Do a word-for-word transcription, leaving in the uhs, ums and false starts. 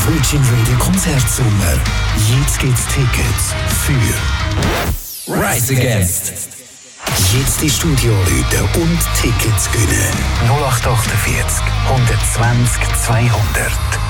Virgin Radio Konzertsommer. Jetzt gibt's Tickets für Rise Against. Jetzt ins Studio rufen und Tickets gewinnen. null acht acht vier, eins zwanzig, zweihundert.